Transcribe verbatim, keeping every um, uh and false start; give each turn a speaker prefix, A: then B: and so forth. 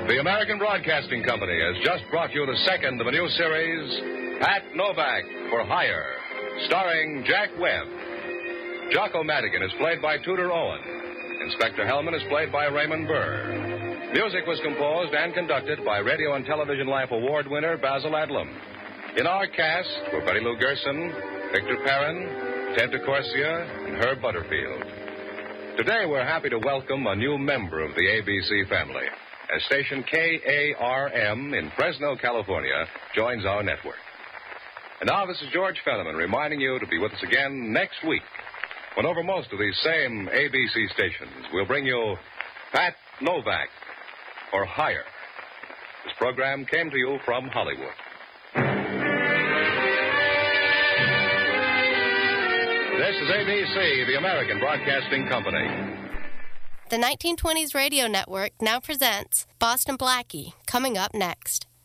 A: The American Broadcasting Company has just brought you the second of a new series, Pat Novak for Hire, starring Jack Webb. Jocko Madigan is played by Tudor Owen. Inspector Hellman is played by Raymond Burr. Music was composed and conducted by Radio and Television Life Award winner Basil Adlam. In our cast were Betty Lou Gerson, Victor Perrin, Ted DeCorsia, and Herb Butterfield. Today we're happy to welcome a new member of the A B C family, as station K A R M in Fresno, California, joins our network. And now this is George Fenneman reminding you to be with us again next week, when over most of these same A B C stations we'll bring you Pat Novak for Hire. This program came to you from Hollywood. This is A B C, the American Broadcasting Company.
B: The nineteen twenties Radio Network now presents Boston Blackie, coming up next.